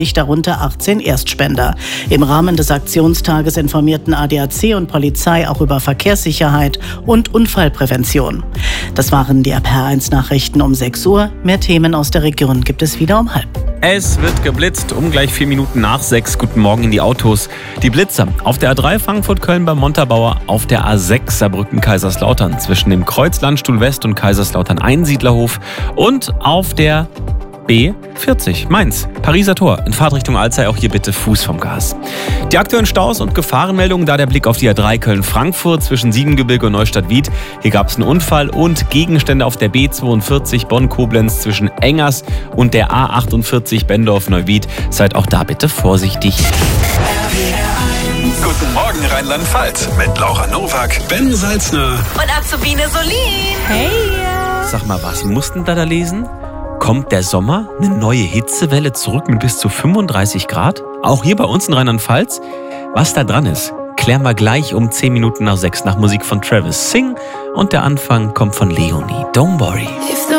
darunter 18 Erstspender. Im Rahmen des Aktionstages informierten ADAC und Polizei auch über Verkehrssicherheit und Unfallprävention. Das waren die RPR1-Nachrichten um 6 Uhr. Mehr Themen aus der Region gibt es wieder um 5:30. Es wird geblitzt, gleich 4 Minuten nach 6. Guten Morgen in die Autos. Die Blitzer auf der A3 Frankfurt-Köln beim Montabaur, auf der A6 Saarbrücken-Kaiserslautern zwischen dem Kreuz Landstuhl West und Kaiserslautern-Einsiedlerhof und auf der B40 Mainz, Pariser Tor, in Fahrtrichtung Alzey, auch hier bitte Fuß vom Gas. Die aktuellen Staus und Gefahrenmeldungen, da der Blick auf die A3 Köln-Frankfurt zwischen Siebengebirge und Neustadt-Wied. Hier gab es einen Unfall und Gegenstände auf der B42 Bonn-Koblenz zwischen Engers und der A48 Bendorf-Neuwied. Seid auch da bitte vorsichtig. Guten Morgen Rheinland-Pfalz mit Laura Nowak, Ben Salzner und Azubine Solin. Hey! Sag mal, was mussten da lesen? Kommt der Sommer? Eine neue Hitzewelle zurück mit bis zu 35 Grad? Auch hier bei uns in Rheinland-Pfalz? Was da dran ist, klären wir gleich um 10 Minuten nach 6 nach Musik von Travis Sing. Und der Anfang kommt von Leonie. Don't worry.